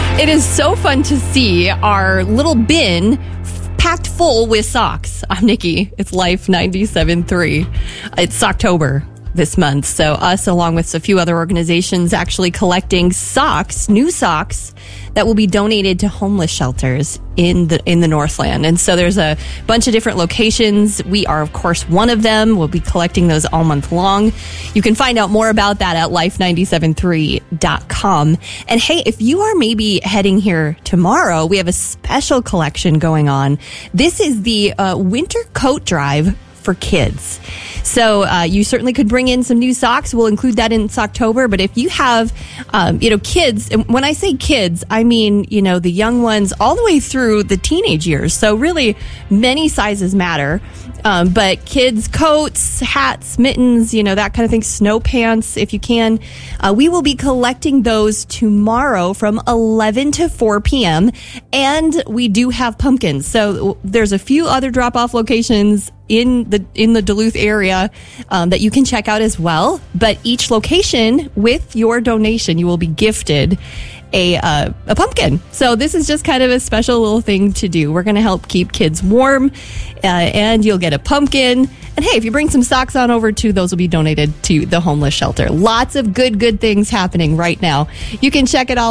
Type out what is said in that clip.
It is so fun to see our little bin packed full with socks. I'm Nikki. It's Life 97.3. It's October this month. So us, along with a few other organizations, actually collecting socks, new socks that will be donated to homeless shelters in the Northland. And so there's a bunch of different locations. We are, of course, one of them. We'll be collecting those all month long. You can find out more about that at life973.com. And hey, if you are maybe heading here tomorrow, we have a special collection going on. This is the winter coat drive for kids. So you certainly could bring in some new socks. We'll include that in October. But if you have, kids, and when I say kids, I mean, the young ones all the way through the teenage years. So really many sizes matter. But kids, coats, hats, mittens, that kind of thing, snow pants, if you can. We will be collecting those tomorrow from 11 to 4 p.m. And we do have pumpkins. So there's a few other drop-off locations in the Duluth area that you can check out as well. But each location, with your donation, you will be gifted a pumpkin. So this is just kind of a special little thing to do. We're going to help keep kids warm, and you'll get a pumpkin. And hey, if you bring some socks on over too, those will be donated to the homeless shelter. Lots of good things happening right now. You can check it all